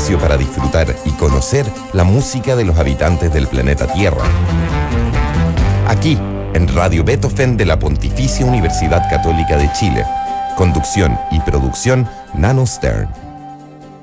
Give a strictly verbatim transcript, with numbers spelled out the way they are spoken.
espacio para disfrutar y conocer la música de los habitantes del planeta Tierra. Aquí, en Radio Beethoven de la Pontificia Universidad Católica de Chile. Conducción y producción, Nano Stern.